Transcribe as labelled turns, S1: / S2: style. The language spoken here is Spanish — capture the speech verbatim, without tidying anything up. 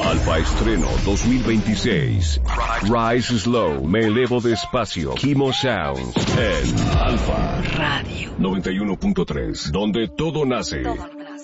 S1: Alfa Estreno dos mil veintiséis. Rise Slow, me elevo despacio. Kimo Sounds en Alfa Radio noventa y uno punto tres, donde todo nace.